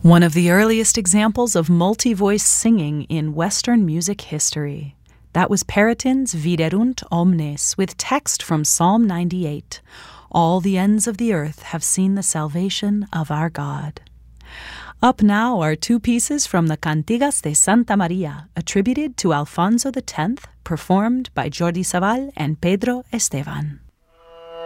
One of the earliest examples of multi-voice singing in Western music history. That was Perotin's Viderunt Omnes, with text from Psalm 98. All the ends of the earth have seen the salvation of our God. Up now are two pieces from the Cantigas de Santa Maria, attributed to Alfonso X, performed by Jordi Savall and Pedro Esteban.